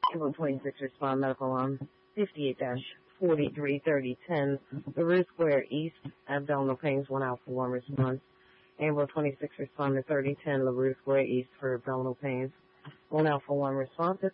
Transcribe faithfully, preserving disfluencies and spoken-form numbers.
April twenty-six, respond medical alarm fifty-eight forty-three thirty ten, LaRue Square East, abdominal pains, one out for one response. April twenty-six, respond to thirty ten, LaRue Square East for abdominal pains, one out for one response.